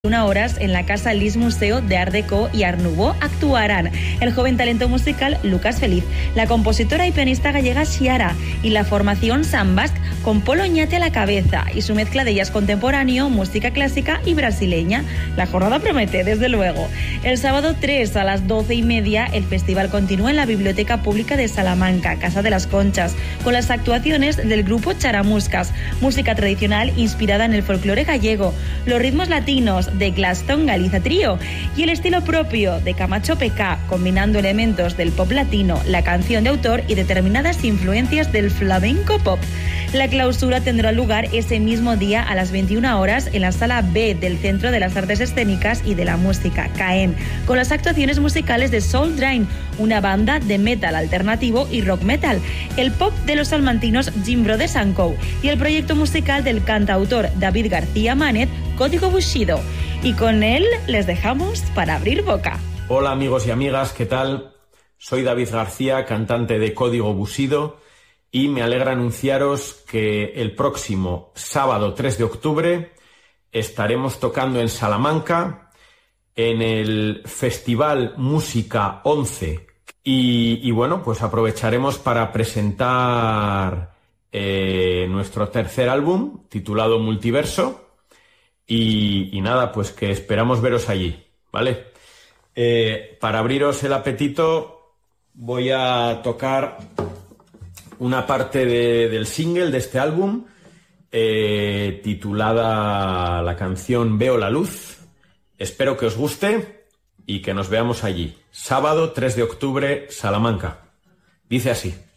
horas en la Casa Lis Museo de Art Deco y Art Nouveau actuarán el joven talento musical Lucas Feliz, la compositora y pianista gallega Xiara y la formación San Basc con Polo Oñate a la cabeza y su mezcla de jazz contemporáneo, música clásica y brasileña. La jornada promete, desde luego. El sábado 3 a las 12:30 el festival continúa en la Biblioteca Pública de Salamanca, Casa de las Conchas, con las actuaciones del grupo Charamuscas, música tradicional inspirada en el folclore gallego, los ritmos latinos de Glaston Galiza Trío y el estilo propio de Camacho PK, combinando elementos del pop latino, la canción de autor y determinadas influencias del flamenco pop. La clausura tendrá lugar ese mismo día a las 21 horas en la Sala B del Centro de las Artes Escénicas y de la Música, CAEM, con las actuaciones musicales de Soul Drain, una banda de metal alternativo y rock metal, el pop de los salmantinos Jim Brothers & Co. y el proyecto musical del cantautor David García Manet, Código Bushido. Y con él les dejamos para abrir boca. Hola amigos y amigas, ¿qué tal? Soy David García, cantante de Código Bushido, y me alegra anunciaros que el próximo sábado 3 de octubre estaremos tocando en Salamanca en el Festival Música 11 y bueno, pues aprovecharemos para presentar nuestro tercer álbum titulado Multiverso y nada, pues que esperamos veros allí, ¿vale? Para abriros el apetito voy a tocar una parte del single de este álbum titulada la canción Veo la Luz. Espero que os guste y que nos veamos allí. Sábado 3 de octubre, Salamanca. Dice así.